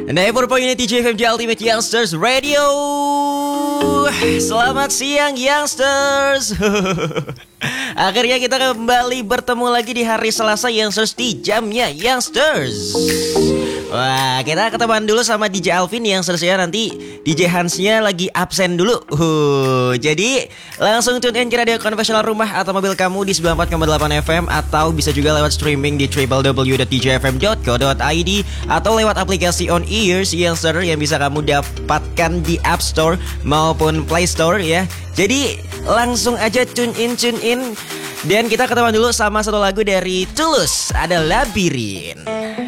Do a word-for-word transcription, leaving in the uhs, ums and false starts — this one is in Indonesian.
Never Point T J F M J Ultimate Youngsters Radio. Selamat siang Youngsters. Akhirnya kita kembali bertemu lagi di hari Selasa Youngsters di jamnya Youngsters. Wah, kita ketemuan dulu sama D J Alvin Youngsters ya. Nanti D J Hansnya lagi absen dulu. uh, Jadi langsung tune in ke radio konvensional rumah atau mobil kamu di sembilan puluh empat koma delapan F M. Atau bisa juga lewat streaming di w w w dot d j f m dot co dot i d. Atau lewat aplikasi On Ears Youngster yang bisa kamu dapatkan di App Store maupun Play Store ya. Jadi langsung aja tune in, tune in. Dan kita ketemuan dulu sama satu lagu dari Tulus, ada Labirin.